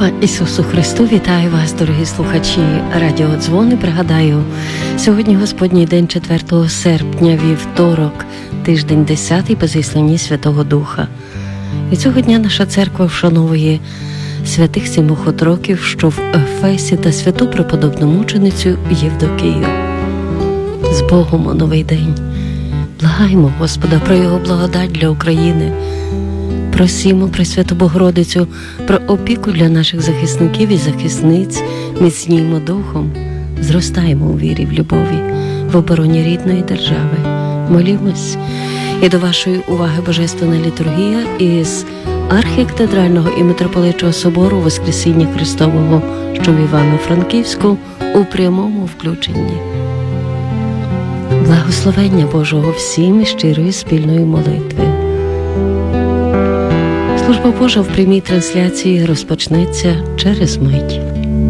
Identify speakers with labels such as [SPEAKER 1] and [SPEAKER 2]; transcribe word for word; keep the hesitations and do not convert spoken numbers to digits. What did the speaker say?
[SPEAKER 1] Слава Ісусу Христу! Вітаю вас, дорогі слухачі Радіо Дзвони. Пригадаю, сьогодні Господній день, четвертого серпня, вівторок, тиждень десятий по зісланні Святого Духа. І цього дня наша церква вшановує святих сімох отроків, що в Ефесі, та святу преподобну мученицю Євдокію. З Богом у новий день! Благаємо Господа про Його благодать для України. Просімо Пресвяту Богородицю про опіку для наших захисників і захисниць, міцнімо духом, зростаємо у вірі, в любові, в обороні рідної держави. Молімось. І до вашої уваги Божественна літургія із архікатедрального і митрополичого собору Воскресіння Христового, що в Івано-Франківську, у прямому включенні. Благословення Божого всім і щирої спільної молитви. Служба Божа в прямій трансляції розпочнеться через мить.